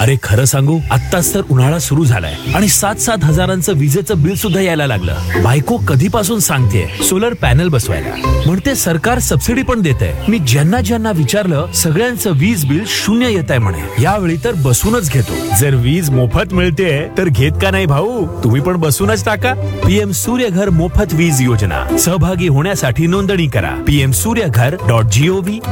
अरे खरं सांगू, आत्ताच तर उन्हाळा सुरू झालाय आणि 7-7 हजारांचं विजेचं बिल सुद्धा यायला लागलं. बायको कधीपासून सांगते सोलर पॅनल बसवायला, म्हणते सरकार सबसिडी पण देते. मी ज्यांना ज्यांना विचारलं सगळ्यांचं वीज बिल 0 येत आहे म्हणे. यावेळी तर बसूनच घेतो. जर वीज मोफत मिळते तर घेत का नाही भाऊ? तुम्ही पण बसूनच टाका. पीएम सूर्यघर मोफत वीज योजना. सहभागी होण्यासाठी नोंदणी करा. pmsuryaghar.gov